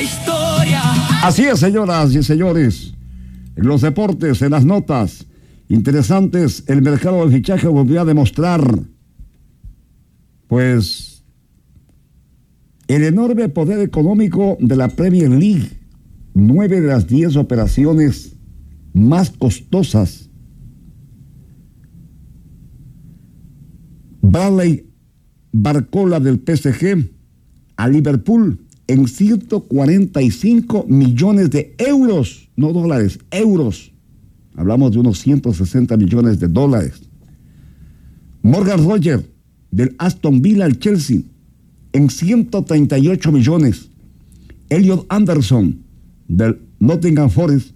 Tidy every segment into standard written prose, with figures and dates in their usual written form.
la historia. Así es, señoras y señores. En los deportes, en las notas interesantes, el mercado del fichaje volvió a demostrar, pues, el enorme poder económico de la Premier League. 9 de las 10 operaciones más costosas. Bradley Barcola del PSG a Liverpool en 145 millones de euros, no dólares, euros. Hablamos de unos 160 millones de dólares. Morgan Rogers del Aston Villa al Chelsea en 138 millones. Elliot Anderson del Nottingham Forest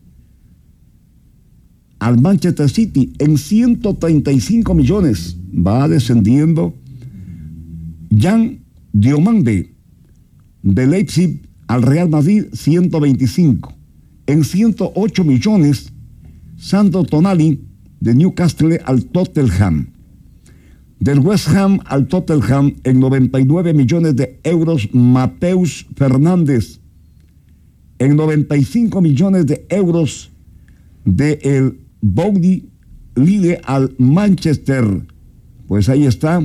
al Manchester City en 135 millones. Va descendiendo. Jan Diomande de Leipzig al Real Madrid, 125. En 108 millones, Sandro Tonali de Newcastle al Tottenham. Del West Ham al Tottenham en 99 millones de euros, Mateus Fernández. En 95 millones de euros de el Bowley Lille al Manchester. Pues ahí está.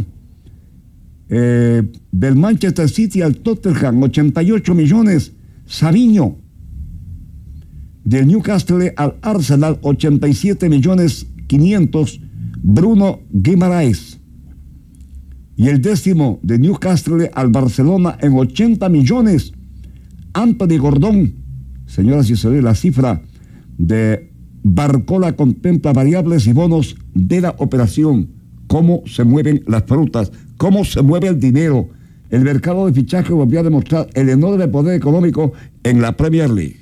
Del Manchester City al Tottenham, 88 millones. Savinho. Del Newcastle al Arsenal, 87 millones 500. Bruno Guimaraes. Y el 10º de Newcastle al Barcelona en 80 millones. Anthony Gordon. Señoras y señores, la cifra de Barcola contempla variables y bonos de la operación. Cómo se mueven las frutas, cómo se mueve el dinero. El mercado de fichaje volvió a demostrar el enorme poder económico en la Premier League.